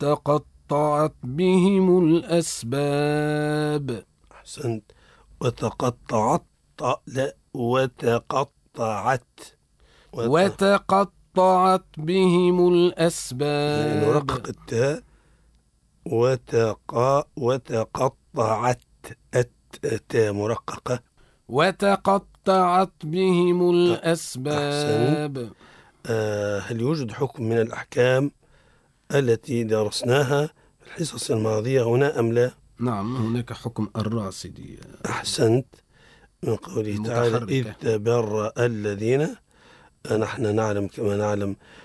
وتقطعت بهم الأسباب. أحسنت. وتقطعت. لا، وتقطعت بهم يعني الأسباب. نرقق التاء. وتقطعت. التاء مرققة. وتقطعت بهم أحسنت. الأسباب. هل يوجد حكم من الأحكام التي درسناها في الحصص الماضية هنا أم لا؟ نعم، هناك حكم الراصدي أحسنت. من قوله تعالى إذ المتحركة. تبرأ الذين. نحن نعلم كما نعلم